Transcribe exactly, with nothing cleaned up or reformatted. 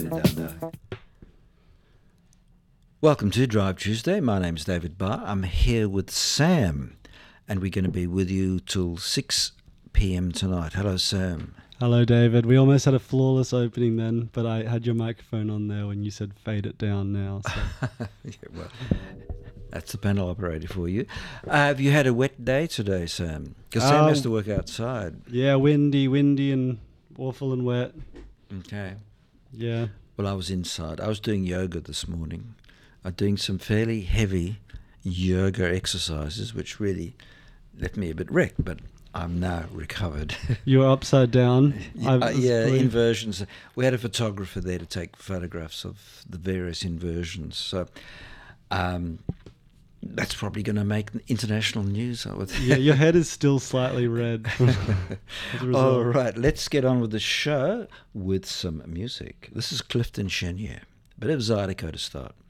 really don't know. Welcome to Drive Tuesday. My name's David Barr. I'm here with Sam, and we're going to be with you till six p.m. tonight. Hello, Sam. Hello, David. We almost had a flawless opening then, but I had your microphone on there when you said fade it down now. So. Yeah, well, that's the panel operator for you. Uh, have you had a wet day today, Sam? Because Sam Um, has to work outside. Yeah, windy, windy and awful and wet. Okay. Yeah. Well, I was inside. I was doing yoga this morning. I'm doing some fairly heavy yoga exercises, which really left me a bit wrecked, but I'm now recovered. You were upside down. yeah, I uh, was yeah doing- inversions. We had a photographer there to take photographs of the various inversions. So um, that's probably going to make international news, I would think. Yeah, your head is still slightly red. as a result. All right, let's get on with the show with some music. This is Clifton Chenier, a bit of Zydeco to start.